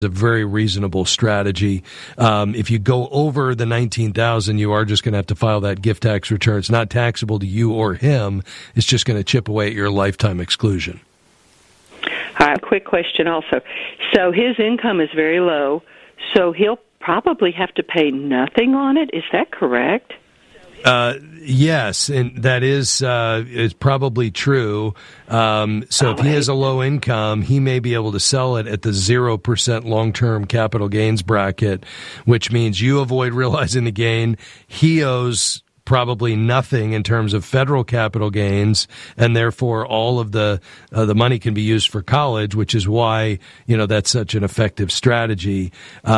a very reasonable strategy. If you go over the $19,000, you are just going to have to file that gift tax return. It's not taxable to you or him. It's just going to chip away at your lifetime exclusion. All right, quick question also. So his income is very low, so he'll probably have to pay nothing on it. Is that correct? Yes, and that is probably true. So if he has a low income, he may be able to sell it at the 0% long-term capital gains bracket, which means you avoid realizing the gain. He owes probably nothing in terms of federal capital gains, and therefore all of the money can be used for college, which is why, that's such an effective strategy.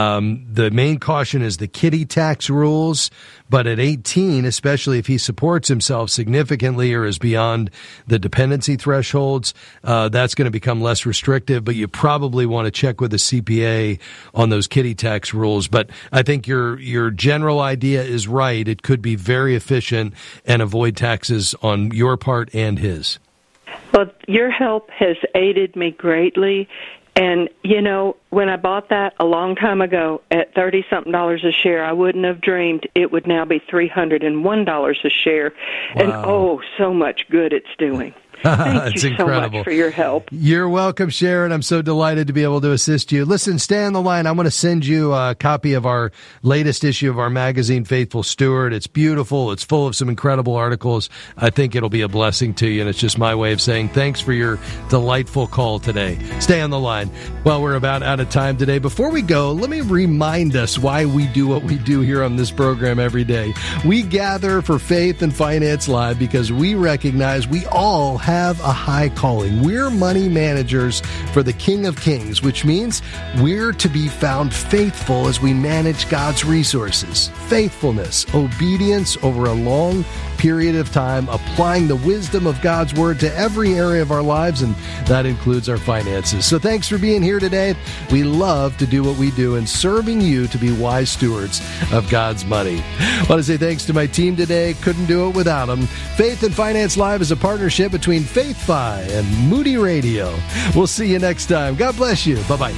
The main caution is the kiddie tax rules, but at 18, especially if he supports himself significantly or is beyond the dependency thresholds, that's going to become less restrictive, but you probably want to check with a CPA on those kiddie tax rules. But I think your general idea is right. It could be very efficient and avoid taxes on your part and his. Well, your help has aided me greatly. And, when I bought that a long time ago at $30-something a share, I wouldn't have dreamed it would now be $301 a share. Wow. And, so much good it's doing. Thank you so much for your help. You're welcome, Sharon. I'm so delighted to be able to assist you. Listen, stay on the line. I'm going to send you a copy of our latest issue of our magazine, Faithful Steward. It's beautiful. It's full of some incredible articles. I think it'll be a blessing to you, and it's just my way of saying thanks for your delightful call today. Stay on the line. Well, we're about out of time today. Before we go, let me remind us why we do what we do here on this program every day. We gather for Faith and Finance Live because we recognize we all have a high calling. We're money managers for the King of Kings, which means we're to be found faithful as we manage God's resources. Faithfulness, obedience over a long period of time, applying the wisdom of God's Word to every area of our lives, and that includes our finances. So thanks for being here today. We love to do what we do and serving you to be wise stewards of God's money. I want to say thanks to my team today. Couldn't do it without them. Faith and Finance Live is a partnership between Faith-Fi and Moody Radio. We'll see you next time. God bless you. Bye-bye.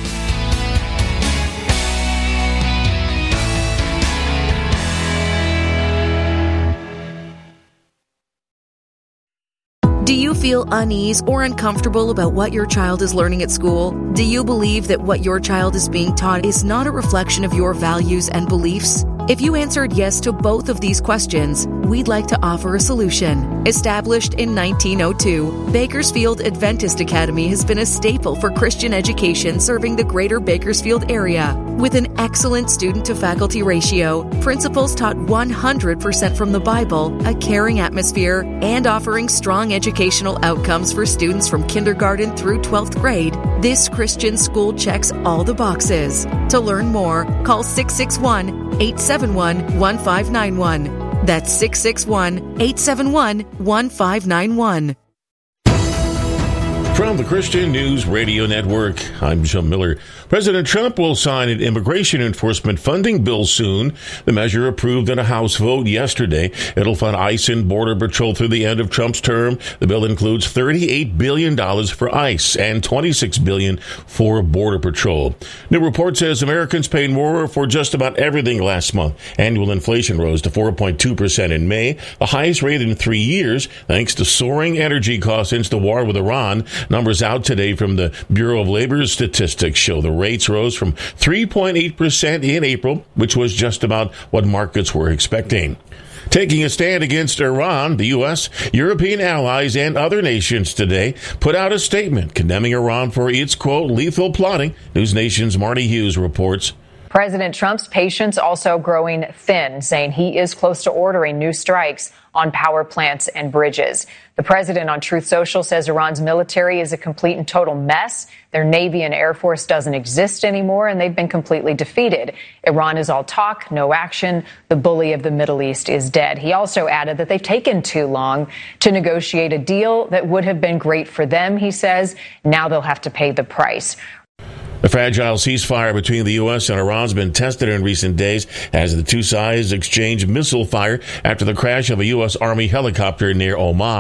Do you feel unease or uncomfortable about what your child is learning at school? Do you believe that what your child is being taught is not a reflection of your values and beliefs? If you answered yes to both of these questions, we'd like to offer a solution. Established in 1902, Bakersfield Adventist Academy has been a staple for Christian education serving the greater Bakersfield area. With an excellent student-to-faculty ratio, principals taught 100% from the Bible, a caring atmosphere, and offering strong educational outcomes for students from kindergarten through 12th grade, this Christian school checks all the boxes. To learn more, call 661-871-1591. That's 661-871-1591. From the Christian News Radio Network, I'm Jim Miller. President Trump will sign an immigration enforcement funding bill soon. The measure approved in a House vote yesterday. It'll fund ICE and Border Patrol through the end of Trump's term. The bill includes $38 billion for ICE and $26 billion for Border Patrol. New report says Americans paid more for just about everything last month. Annual inflation rose to 4.2% in May, the highest rate in 3 years, thanks to soaring energy costs since the war with Iran. Numbers out today from the Bureau of Labor Statistics show the rates rose from 3.8% in April, which was just about what markets were expecting. Taking a stand against Iran, the U.S., European allies, and other nations today put out a statement condemning Iran for its, quote, lethal plotting. News Nation's Marty Hughes reports. President Trump's patience also growing thin, saying he is close to ordering new strikes on power plants and bridges. The president on Truth Social says Iran's military is a complete and total mess. Their Navy and Air Force doesn't exist anymore, and they've been completely defeated. Iran is all talk, no action. The bully of the Middle East is dead. He also added that they've taken too long to negotiate a deal that would have been great for them, he says. Now they'll have to pay the price. The fragile ceasefire between the U.S. and Iran has been tested in recent days as the two sides exchanged missile fire after the crash of a U.S. Army helicopter near Oman.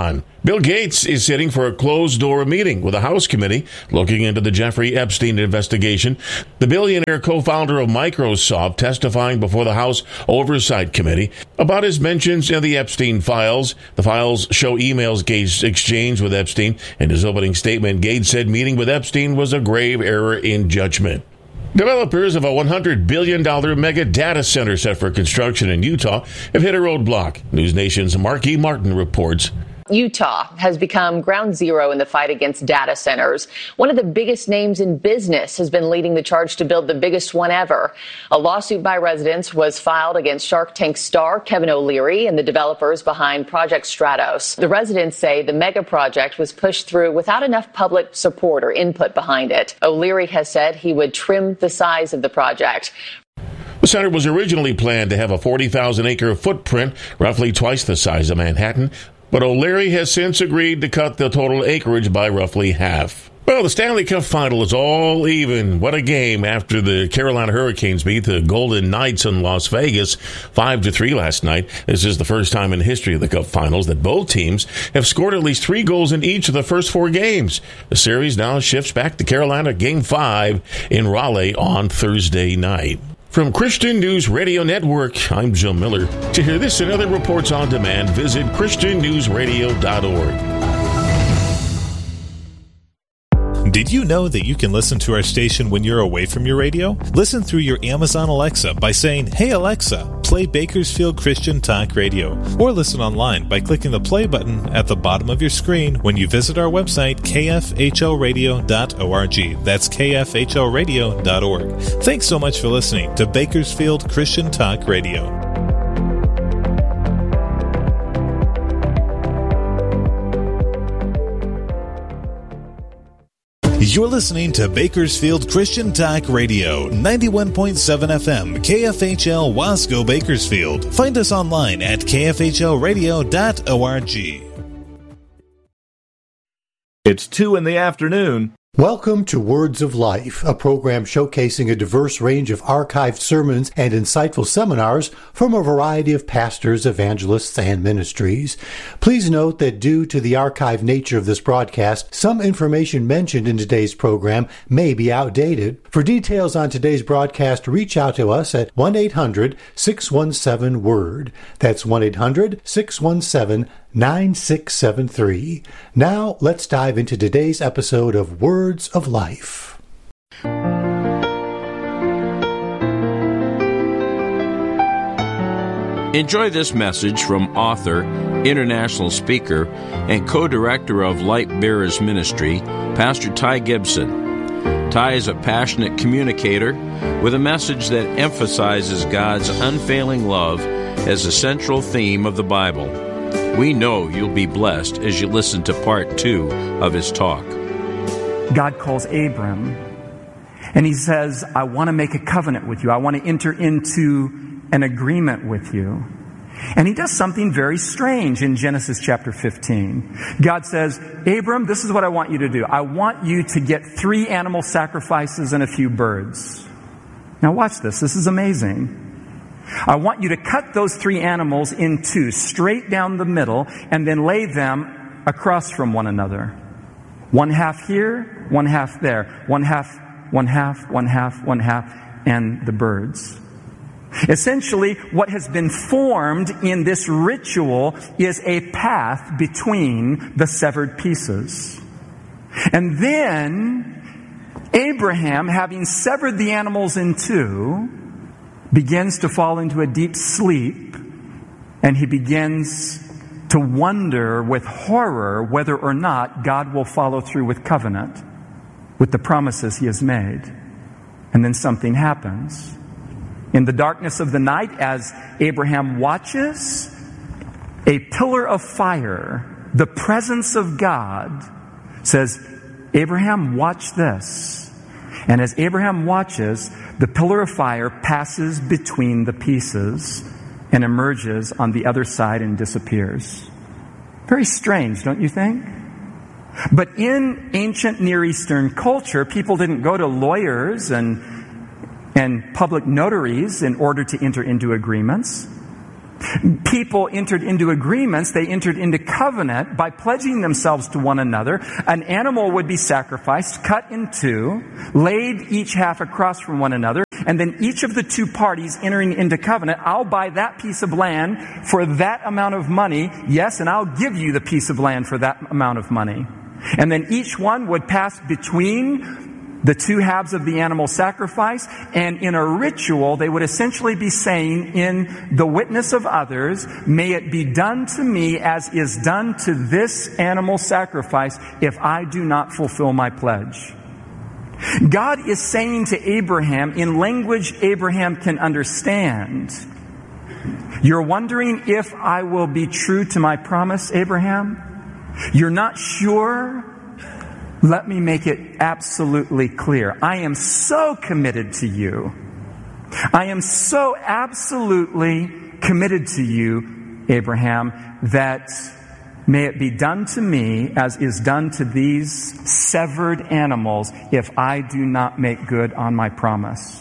Bill Gates is sitting for a closed-door meeting with a House committee looking into the Jeffrey Epstein investigation. The billionaire co-founder of Microsoft testifying before the House Oversight Committee about his mentions in the Epstein files. The files show emails Gates exchanged with Epstein. In his opening statement, Gates said meeting with Epstein was a grave error in judgment. Developers of a $100 billion mega data center set for construction in Utah have hit a roadblock. News Nation's Marky Martin reports. Utah has become ground zero in the fight against data centers. One of the biggest names in business has been leading the charge to build the biggest one ever. A lawsuit by residents was filed against Shark Tank star Kevin O'Leary and the developers behind Project Stratos. The residents say the mega project was pushed through without enough public support or input behind it. O'Leary has said he would trim the size of the project. The center was originally planned to have a 40,000-acre footprint, roughly twice the size of Manhattan. But O'Leary has since agreed to cut the total acreage by roughly half. Well, the Stanley Cup final is all even. What a game after the Carolina Hurricanes beat the Golden Knights in Las Vegas 5-3 last night. This is the first time in the history of the Cup finals that both teams have scored at least 3 goals in each of the first 4 games. The series now shifts back to Carolina Game 5 in Raleigh on Thursday night. From Christian News Radio Network, I'm Joe Miller. To hear this and other reports on demand, visit ChristianNewsRadio.org. Did you know that you can listen to our station when you're away from your radio? Listen through your Amazon Alexa by saying, "Hey Alexa, play Bakersfield Christian Talk Radio." Or listen online by clicking the play button at the bottom of your screen when you visit our website, kfhlradio.org. That's kfhlradio.org. Thanks so much for listening to Bakersfield Christian Talk Radio. You're listening to Bakersfield Christian Talk Radio, 91.7 FM, KFHL Wasco Bakersfield. Find us online at kfhlradio.org. It's 2 in the afternoon. Welcome to Words of Life, a program showcasing a diverse range of archived sermons and insightful seminars from a variety of pastors, evangelists, and ministries. Please note that due to the archived nature of this broadcast, some information mentioned in today's program may be outdated. For details on today's broadcast, reach out to us at 1-800-617-WORD. That's 1-800-617-9673. Now, let's dive into today's episode of Words of Life. Enjoy this message from author, international speaker, and co-director of Light Bearers Ministry, Pastor Ty Gibson. Ty is a passionate communicator with a message that emphasizes God's unfailing love as a central theme of the Bible. We know you'll be blessed as you listen to part 2 of his talk. God calls Abram, and he says, I want to make a covenant with you. I want to enter into an agreement with you. And he does something very strange in Genesis chapter 15. God says, Abram, this is what I want you to do. I want you to get 3 animal sacrifices and a few birds. Now watch this. This is amazing. I want you to cut those 3 animals in 2, straight down the middle, and then lay them across from one another. 1 half here, 1 half there. 1 half, 1 half, 1 half, 1 half, and the birds. Essentially, what has been formed in this ritual is a path between the severed pieces. And then, Abraham, having severed the animals in 2, begins to fall into a deep sleep, and he begins to wonder with horror whether or not God will follow through with covenant, with the promises he has made. And then something happens. In the darkness of the night, as Abraham watches, a pillar of fire, the presence of God, says, Abraham, watch this. And as Abraham watches, the pillar of fire passes between the pieces and emerges on the other side and disappears. Very strange, don't you think? But in ancient Near Eastern culture, people didn't go to lawyers and public notaries in order to enter into agreements. People entered into agreements, they entered into covenant by pledging themselves to one another. An animal would be sacrificed, cut in two, laid each half across from one another, and then each of the two parties entering into covenant, I'll buy that piece of land for that amount of money, yes, and I'll give you the piece of land for that amount of money. And then each one would pass between the two halves of the animal sacrifice, and in a ritual, they would essentially be saying in the witness of others, may it be done to me as is done to this animal sacrifice if I do not fulfill my pledge. God is saying to Abraham in language Abraham can understand, you're wondering if I will be true to my promise, Abraham? You're not sure? Let me make it absolutely clear. I am so committed to you. I am so absolutely committed to you, Abraham, that may it be done to me as is done to these severed animals if I do not make good on my promise.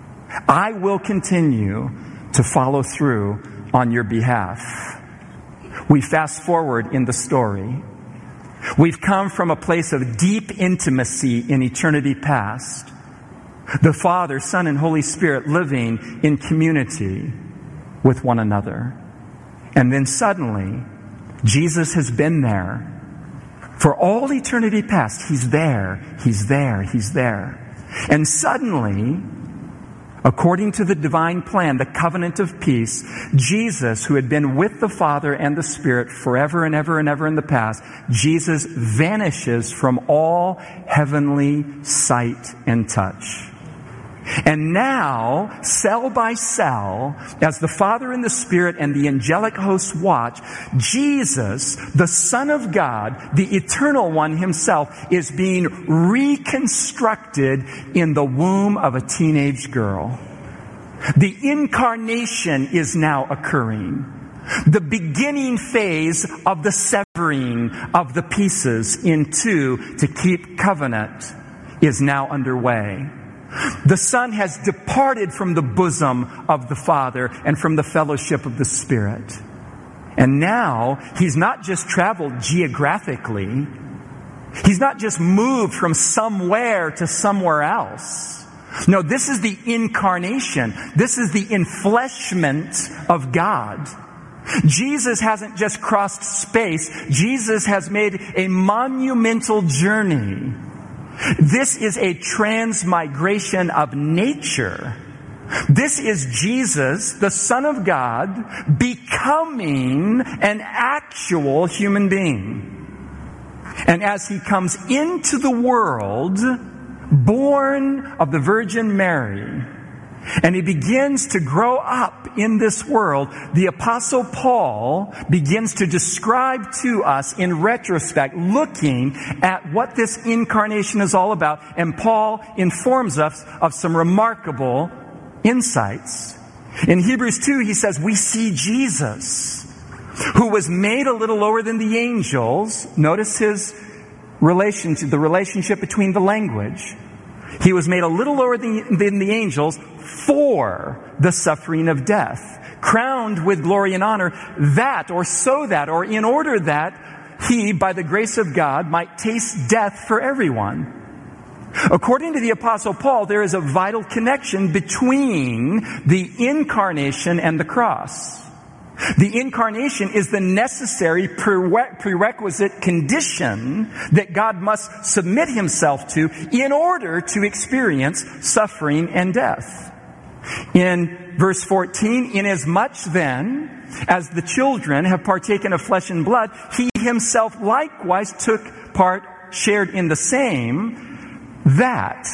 I will continue to follow through on your behalf. We fast forward in the story. We've come from a place of deep intimacy in eternity past. The Father, Son, and Holy Spirit living in community with one another. And then suddenly, Jesus has been there. For all eternity past, He's there, He's there, He's there. And suddenly, according to the divine plan, the covenant of peace, Jesus, who had been with the Father and the Spirit forever and ever and ever in the past, Jesus vanishes from all heavenly sight and touch. And now, cell by cell, as the Father and the Spirit and the angelic hosts watch, Jesus, the Son of God, the Eternal One Himself, is being reconstructed in the womb of a teenage girl. The incarnation is now occurring. The beginning phase of the severing of the pieces in two to keep covenant is now underway. The Son has departed from the bosom of the Father and from the fellowship of the Spirit. And now, He's not just traveled geographically. He's not just moved from somewhere to somewhere else. No, this is the incarnation. This is the enfleshment of God. Jesus hasn't just crossed space. Jesus has made a monumental journey. This is a transmigration of nature. This is Jesus, the Son of God, becoming an actual human being. And as He comes into the world, born of the Virgin Mary, and He begins to grow up in this world, the Apostle Paul begins to describe to us in retrospect, looking at what this incarnation is all about. And Paul informs us of some remarkable insights. In Hebrews 2, he says, we see Jesus, who was made a little lower than the angels. Notice his relationship, the relationship between the language. He was made a little lower than the angels for the suffering of death, crowned with glory and honor, that or so that or in order that He, by the grace of God, might taste death for everyone. According to the Apostle Paul, there is a vital connection between the incarnation and the cross. The incarnation is the necessary prerequisite condition that God must submit Himself to in order to experience suffering and death. In verse 14, inasmuch then as the children have partaken of flesh and blood, He Himself likewise took part, shared in the same, that,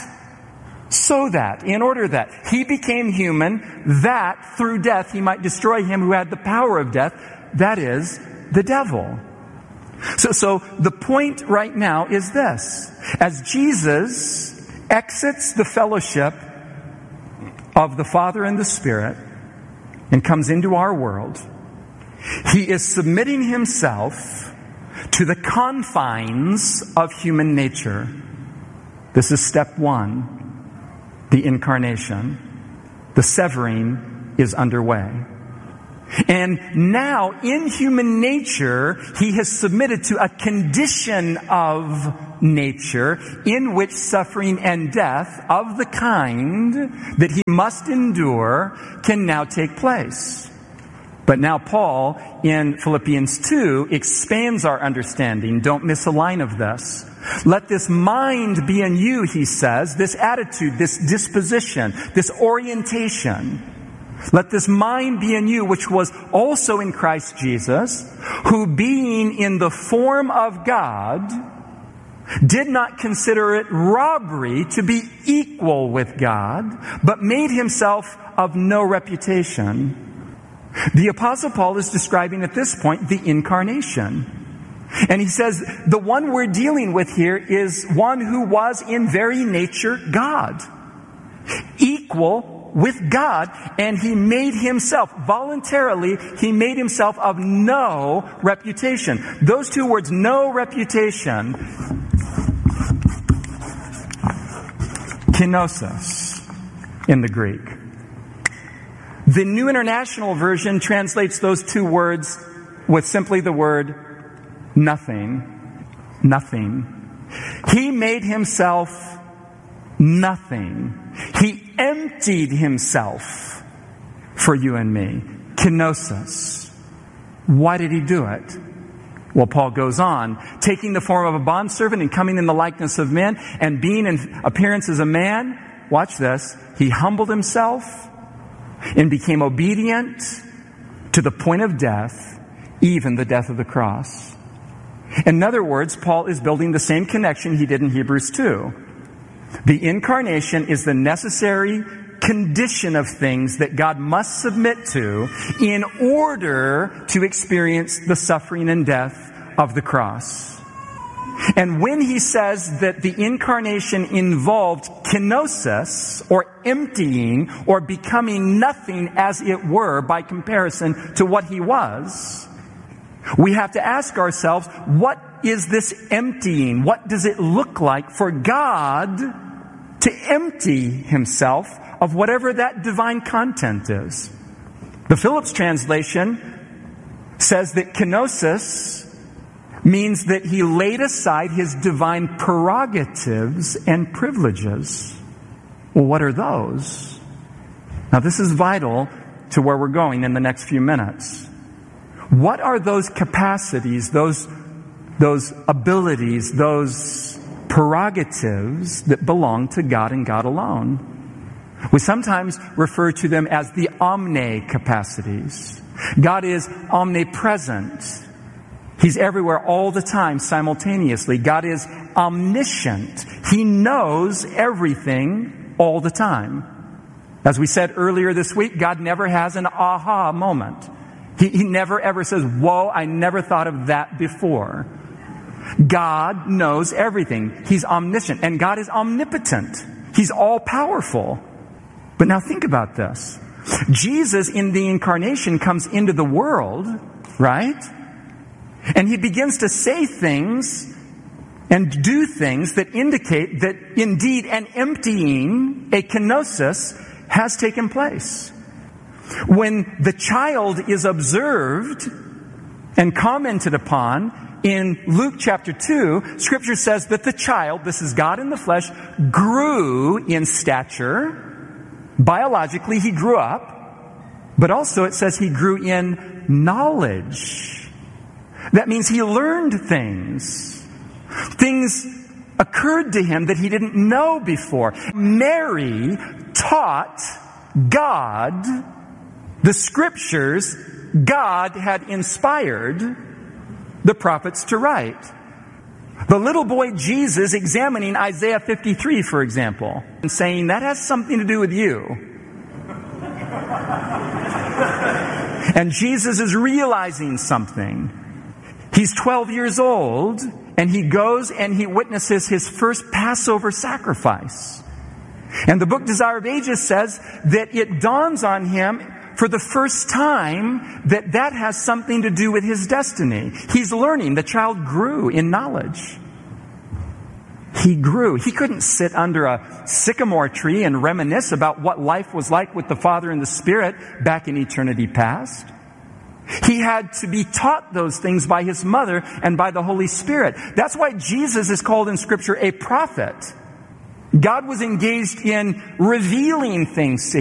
so that, in order that He became human, that through death He might destroy him who had the power of death, that is, the devil. So the point right now is this. As Jesus exits the fellowship of the Father and the Spirit and comes into our world, He is submitting Himself to the confines of human nature. This is step one. The incarnation. The severing is underway. And now, in human nature, he has submitted to a condition of nature in which suffering and death of the kind that he must endure can now take place. But now Paul, in Philippians 2, expands our understanding. Don't miss a line of this. Let this mind be in you, he says, this attitude, this disposition, this orientation. Let this mind be in you, which was also in Christ Jesus, who being in the form of God, did not consider it robbery to be equal with God, but made himself of no reputation. The Apostle Paul is describing at this point the incarnation. And he says the one we're dealing with here is one who was in very nature God, equal with God, and he made himself, voluntarily, he made himself of no reputation. Those two words, no reputation, kenosis in the Greek. The New International Version translates those two words with simply the word nothing. Nothing. He made himself nothing. He emptied himself for you and me. Kenosis. Why did he do it? Well, Paul goes on, taking the form of a bondservant and coming in the likeness of men and being in appearance as a man. Watch this. He humbled himself and became obedient to the point of death, even the death of the cross. In other words, Paul is building the same connection he did in Hebrews 2. The incarnation is the necessary condition of things that God must submit to in order to experience the suffering and death of the cross. And when he says that the incarnation involved kenosis, or emptying, or becoming nothing as it were by comparison to what he was, we have to ask ourselves, what is this emptying? What does it look like for God to empty himself of whatever that divine content is? The Phillips translation says that kenosis means that he laid aside his divine prerogatives and privileges. Well, what are those? Now, this is vital to where we're going in the next few minutes. What are those capacities, those abilities, those prerogatives that belong to God and God alone? We sometimes refer to them as the omne capacities. God is omnipresent. He's everywhere all the time simultaneously. God is omniscient. He knows everything all the time. As we said earlier this week, God never has an aha moment. He never ever says, whoa, I never thought of that before. God knows everything. He's omniscient. And God is omnipotent. He's all-powerful. But now think about this. Jesus in the incarnation comes into the world, right? And he begins to say things and do things that indicate that indeed an emptying, a kenosis, has taken place. When the child is observed and commented upon in Luke chapter 2, Scripture says that the child, this is God in the flesh, grew in stature. Biologically, he grew up. But also it says he grew in knowledge. That means he learned things. Things occurred to him that he didn't know before. Mary taught God the Scriptures God had inspired the prophets to write. The little boy Jesus examining Isaiah 53, for example, and saying, that has something to do with you. And Jesus is realizing something. He's 12 years old, and he goes and he witnesses his first Passover sacrifice. And the book Desire of Ages says that it dawns on him for the first time that has something to do with his destiny. He's learning. The child grew in knowledge. He grew. He couldn't sit under a sycamore tree and reminisce about what life was like with the Father and the Spirit back in eternity past. He had to be taught those things by his mother and by the Holy Spirit. That's why Jesus is called in Scripture a prophet. God was engaged in revealing things to